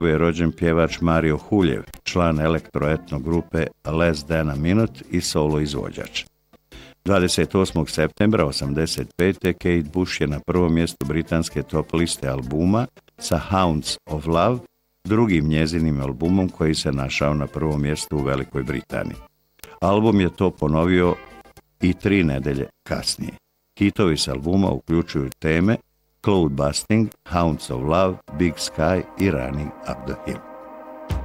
je rođen pjevač Mario Huljev, član elektro-etno grupe Less Than a Minute i solo izvođač. 28. septembra 1985. Kate Bush je na prvom mjestu britanske top liste albuma sa Hounds of Love, drugim njezinim albumom koji se našao na prvom mjestu u Velikoj Britaniji. Album je to ponovio i 3 nedelje kasnije. Hitovi s albuma uključuju teme Cloud Busting, Hounds of Love, Big Sky i Running Up the Hill.